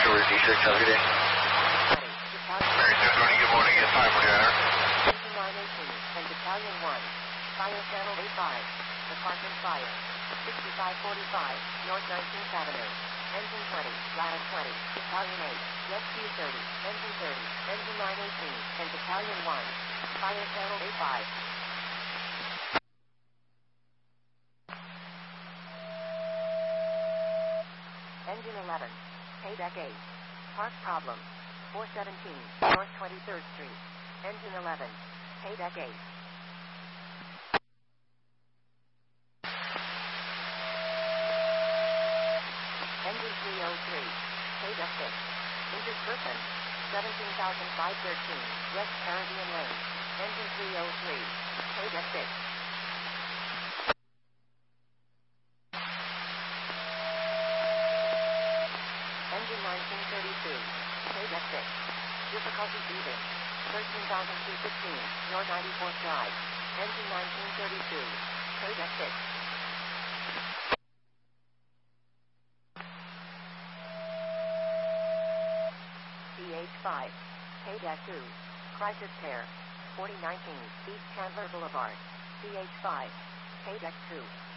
George D6, have a good day. Mary 220, good morning, it's time for dinner. Engine 918 and Battalion 1, Fire Channel A5, Department Fire, 6545, North 19th Avenue. Engine 20, Ladder 20, Battalion 8, Rescue 30, Engine 30, Engine 918, and Battalion 1, Fire Channel A5. Engine 11, Paydeck 8, Park Problem, 417, North 23rd Street. Engine 11, Paydeck 8. Engine 303, Paydeck 6, injured person, 17,513, West Caribbean Lane. Engine 303, Paydeck 6. Engine 1932, Paydeck 6, difficulty breathing, 13,215, North 94th Drive. Engine 1932, Paydeck 6. CH5, Paydeck 2, Crisis Care, 4019, East Chandler Boulevard. CH5, Paydeck 2.